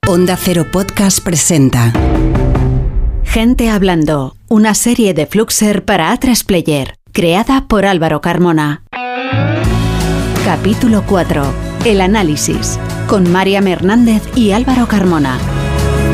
Onda Cero Podcast presenta Gente Hablando, una serie de Fluxer para A3Player, creada por Álvaro Carmona. Capítulo 4. El análisis, con Mariam Hernández y Álvaro Carmona.